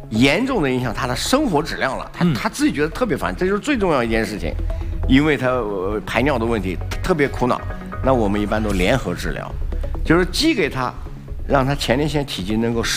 严重的影响他的生活质量了。他自己觉得特别烦，这就是最重要一件事情，因为他排尿的问题特别苦恼。那我们一般都联合治疗，就是既给他让他前列腺体积能够